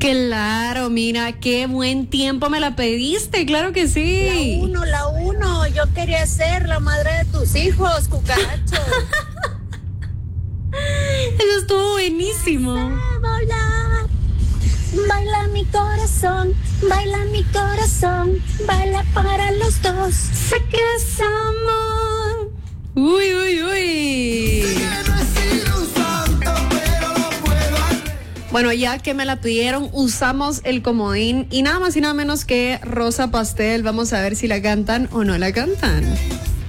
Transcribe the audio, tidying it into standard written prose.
Claro, mira, qué buen tiempo me la pediste, claro que sí. La uno, yo quería ser la madre de tus hijos, cucaracho. Eso estuvo buenísimo. Volar, baila mi corazón, baila para los dos. Sé que es amor. Uy, uy, uy. Bueno, ya que me la pidieron, usamos el comodín y nada más y nada menos que Rosa Pastel. Vamos a ver si la cantan o no la cantan.